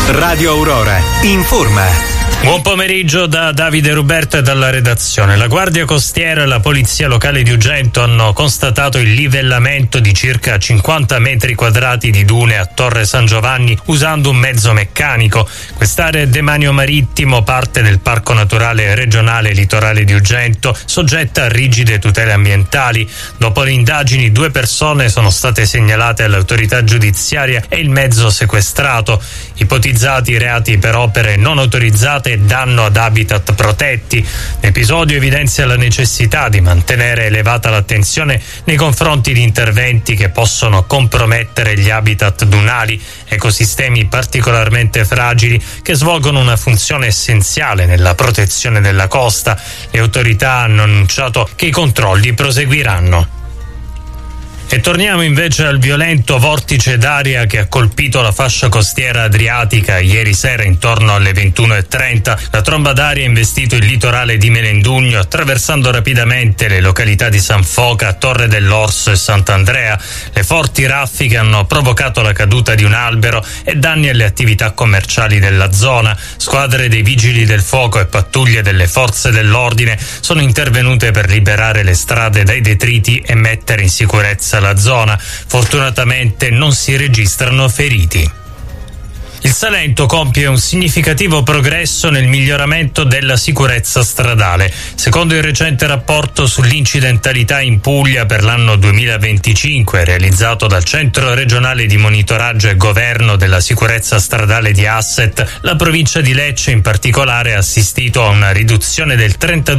Radio Aurora informa. Buon pomeriggio da Davide Ruberto e dalla redazione. La Guardia Costiera e la Polizia Locale di Ugento hanno constatato il livellamento di circa 50 metri quadrati di dune a Torre San Giovanni usando un mezzo meccanico. Quest'area è demanio marittimo, parte del Parco Naturale Regionale Litorale di Ugento, soggetta a rigide tutele ambientali. Dopo le indagini, 2 persone sono state segnalate all'autorità giudiziaria e il mezzo sequestrato. Ipotizzati reati per opere non autorizzate e danno ad habitat protetti. L'episodio evidenzia la necessità di mantenere elevata l'attenzione nei confronti di interventi che possono compromettere gli habitat dunali, ecosistemi particolarmente fragili che svolgono una funzione essenziale nella protezione della costa. Le autorità hanno annunciato che i controlli proseguiranno. E torniamo invece al violento vortice d'aria che ha colpito la fascia costiera adriatica ieri sera intorno alle 21:30. La tromba d'aria ha investito il litorale di Melendugno, attraversando rapidamente le località di San Foca, Torre dell'Orso e Sant'Andrea. Le forti raffiche hanno provocato la caduta di un albero e danni alle attività commerciali della zona. Squadre dei vigili del fuoco e pattuglie delle forze dell'ordine sono intervenute per liberare le strade dai detriti e mettere in sicurezza la zona. Fortunatamente non si registrano feriti. Il Salento compie un significativo progresso nel miglioramento della sicurezza stradale. Secondo il recente rapporto sull'incidentalità in Puglia per l'anno 2025, realizzato dal Centro regionale di monitoraggio e governo della sicurezza stradale di Asset, la provincia di Lecce in particolare ha assistito a una riduzione del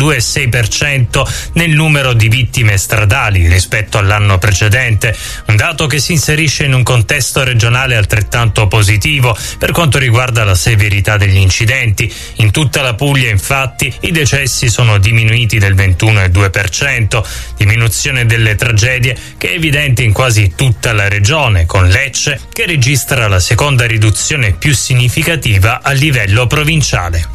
32,6% nel numero di vittime stradali rispetto all'anno precedente, un dato che si inserisce in un contesto regionale altrettanto positivo per quanto riguarda la severità degli incidenti. In tutta la Puglia, infatti, i decessi sono diminuiti del 21,2%, diminuzione delle tragedie che è evidente in quasi tutta la regione, con Lecce che registra la seconda riduzione più significativa a livello provinciale.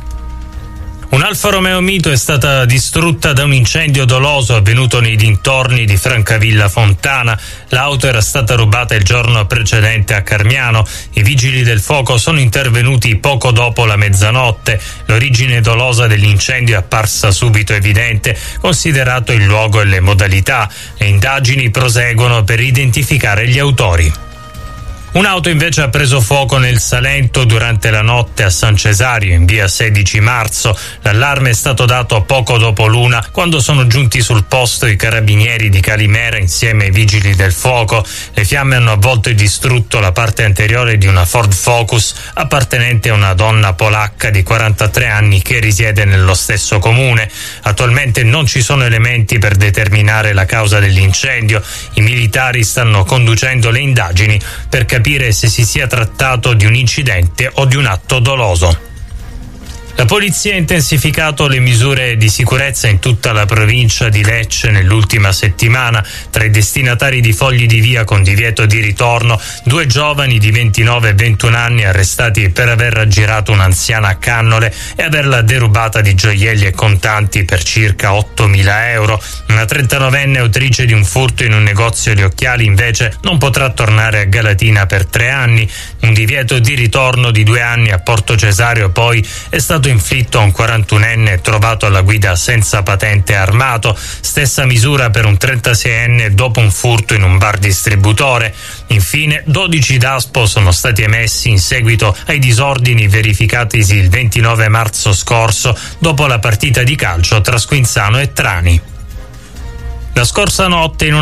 Un Alfa Romeo Mito è stata distrutta da un incendio doloso avvenuto nei dintorni di Francavilla Fontana. L'auto era stata rubata il giorno precedente a Carmiano. I vigili del fuoco sono intervenuti poco dopo la mezzanotte. L'origine dolosa dell'incendio è apparsa subito evidente, considerato il luogo e le modalità. Le indagini proseguono per identificare gli autori. Un'auto invece ha preso fuoco nel Salento durante la notte a San Cesario, in via 16 marzo. L'allarme è stato dato poco dopo l'1, quando sono giunti sul posto i carabinieri di Calimera insieme ai vigili del fuoco. Le fiamme hanno avvolto e distrutto la parte anteriore di una Ford Focus appartenente a una donna polacca di 43 anni che risiede nello stesso comune. Attualmente non ci sono elementi per determinare la causa dell'incendio. I militari stanno conducendo le indagini per capire se si sia trattato di un incidente o di un atto doloso. La polizia ha intensificato le misure di sicurezza in tutta la provincia di Lecce nell'ultima settimana. Tra i destinatari di fogli di via con divieto di ritorno, 2 giovani di 29 e 21 anni arrestati per aver raggirato un'anziana a cannole e averla derubata di gioielli e contanti per circa 8.000 euro. Una 39enne autrice di un furto in un negozio di occhiali invece non potrà tornare a Galatina per 3 anni. Un divieto di ritorno di 2 anni a Porto Cesario poi è stato inflitto a un 41enne trovato alla guida senza patente armato. Stessa misura per un 36enne dopo un furto in un bar distributore. Infine 12 DASPO sono stati emessi in seguito ai disordini verificatisi il 29 marzo scorso dopo la partita di calcio tra Squinzano e Trani. La scorsa notte in